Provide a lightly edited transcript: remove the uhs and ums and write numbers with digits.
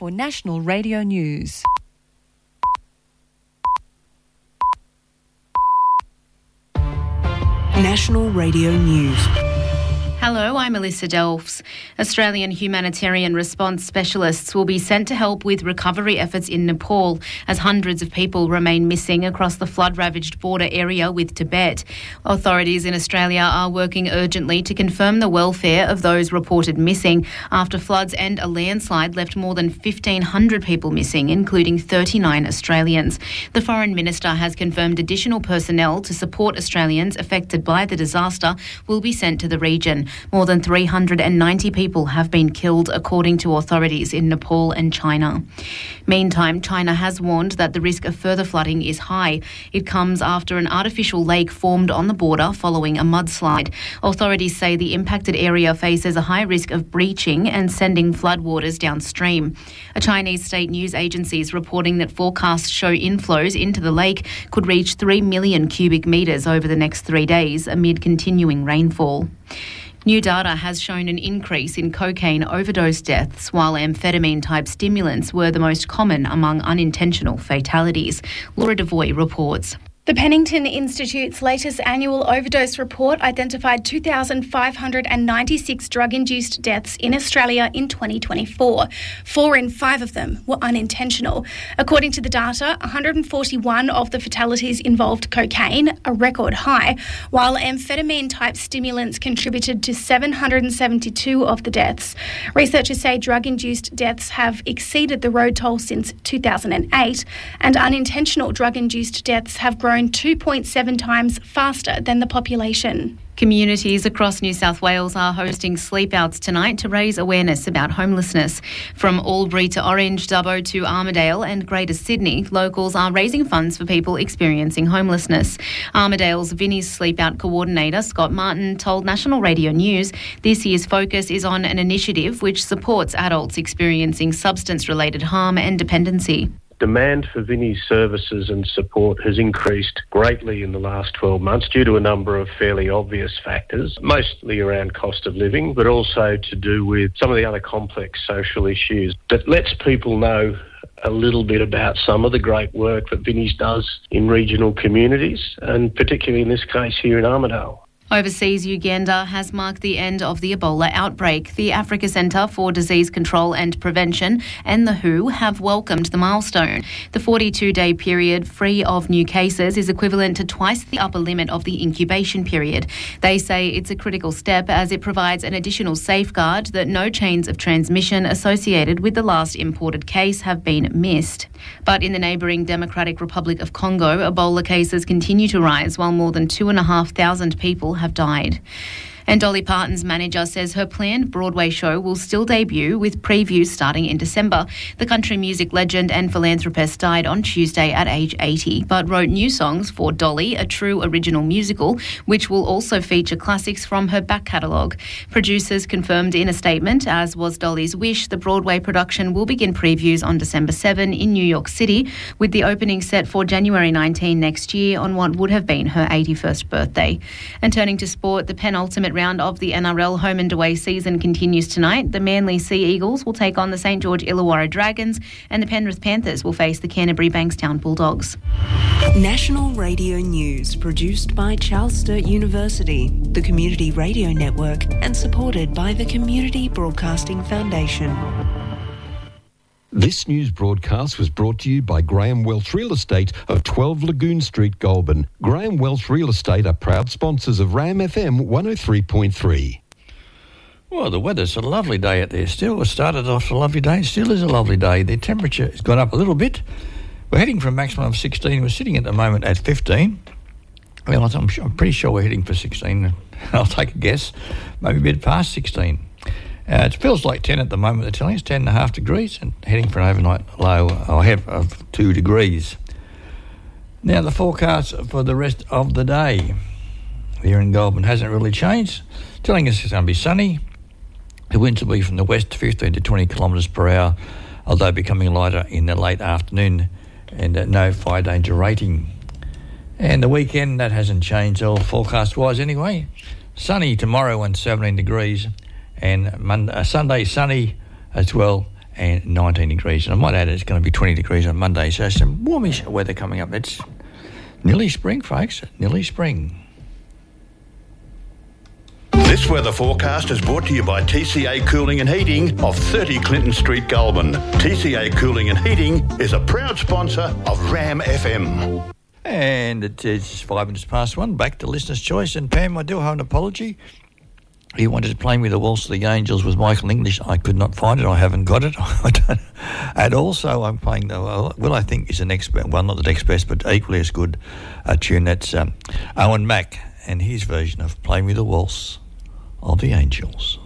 for National Radio News. National Radio News. Hello, I'm Alyssa Delfs. Australian humanitarian response specialists will be sent to help with recovery efforts in Nepal as hundreds of people remain missing across the flood-ravaged border area with Tibet. Authorities in Australia are working urgently to confirm the welfare of those reported missing after floods and a landslide left more than 1,500 people missing, including 39 Australians. The Foreign Minister has confirmed additional personnel to support Australians affected by the disaster will be sent to the region. More than 390 people have been killed, according to authorities in Nepal and China. Meantime, China has warned that the risk of further flooding is high. It comes after an artificial lake formed on the border following a mudslide. Authorities say the impacted area faces a high risk of breaching and sending floodwaters downstream. A Chinese state news agency is reporting that forecasts show inflows into the lake could reach 3 million cubic metres over the next 3 days amid continuing rainfall. New data has shown an increase in cocaine overdose deaths, while amphetamine-type stimulants were the most common among unintentional fatalities. Laura Devoy reports. The Pennington Institute's latest annual overdose report identified 2,596 drug-induced deaths in Australia in 2024. 4 in 5 of them were unintentional. According to the data, 141 of the fatalities involved cocaine, a record high, while amphetamine-type stimulants contributed to 772 of the deaths. Researchers say drug-induced deaths have exceeded the road toll since 2008, and unintentional drug-induced deaths have grown 2.7 times faster than the population. Communities across New South Wales are hosting sleep-outs tonight to raise awareness about homelessness. From Albury to Orange, Dubbo to Armidale and Greater Sydney, locals are raising funds for people experiencing homelessness. Armidale's Vinnie's Sleep-Out coordinator, Scott Martin, told National Radio News this year's focus is on an initiative which supports adults experiencing substance-related harm and dependency. Demand for Vinnie's services and support has increased greatly in the last 12 months due to a number of fairly obvious factors, mostly around cost of living, but also to do with some of the other complex social issues that lets people know a little bit about some of the great work that Vinnie's does in regional communities, and particularly in this case here in Armidale. Overseas, Uganda has marked the end of the Ebola outbreak. The Africa Centre for Disease Control and Prevention and the WHO have welcomed the milestone. The 42-day period free of new cases is equivalent to twice the upper limit of the incubation period. They say it's a critical step as it provides an additional safeguard that no chains of transmission associated with the last imported case have been missed. But in the neighbouring Democratic Republic of Congo, Ebola cases continue to rise while more than 2,500 people have died. And Dolly Parton's manager says her planned Broadway show will still debut with previews starting in December. The country music legend and philanthropist died on Tuesday at age 80, but wrote new songs for Dolly, a true original musical, which will also feature classics from her back catalogue. Producers confirmed in a statement, as was Dolly's wish, the Broadway production will begin previews on December 7 in New York City, with the opening set for January 19 next year on what would have been her 81st birthday. And turning to sport, the penultimate round of the NRL home and away season continues tonight. The Manly Sea Eagles will take on the St George Illawarra Dragons and the Penrith Panthers will face the Canterbury Bankstown Bulldogs. National Radio News, produced by Charles Sturt University, the Community Radio Network, and supported by the Community Broadcasting Foundation. This news broadcast was brought to you by Graham Welch Real Estate of 12 Lagoon Street, Goulburn. Graham Welch Real Estate are proud sponsors of RAM FM 103.3. Well, the weather's a lovely day out there still. It started off a lovely day. It still is a lovely day. The temperature has gone up a little bit. We're heading for a maximum of 16. We're sitting at the moment at 15. Well, I'm pretty sure we're heading for 16. I'll take a guess. Maybe a bit past 16. It feels like 10 at the moment, they're telling us, 10.5 degrees, and heading for an overnight low of 2 degrees. Now, the forecast for the rest of the day here in Goulburn hasn't really changed. Telling us it's going to be sunny. The winds will be from the west 15 to 20 kilometres per hour, although becoming lighter in the late afternoon, and no fire danger rating. And the weekend, that hasn't changed all forecast-wise anyway. Sunny tomorrow and 17 degrees. And Sunday sunny as well and 19 degrees. And I might add it's going to be 20 degrees on Monday, so some warmish weather coming up. It's nearly spring, folks, nearly spring. This weather forecast is brought to you by TCA Cooling and Heating of 30 Clinton Street, Goulburn. TCA Cooling and Heating is a proud sponsor of Ram FM. And it is 5 minutes past 1. Back to listener's choice. And Pam, I do have an apology. He wanted to play me the Waltz of the Angels with Michael English. I could not find it. I haven't got it. I don't. And also, I'm playing the well, I think is the next, well, not the next best, but equally as good a tune. That's Owen Mack and his version of "Play Me the Waltz of the Angels."